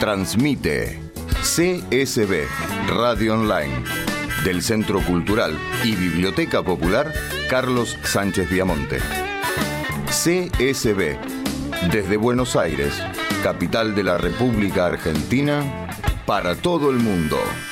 Transmite CSB Radio Online del Centro Cultural y Biblioteca Popular Carlos Sánchez Viamonte. CSB desde Buenos Aires, capital de la República Argentina, para todo el mundo.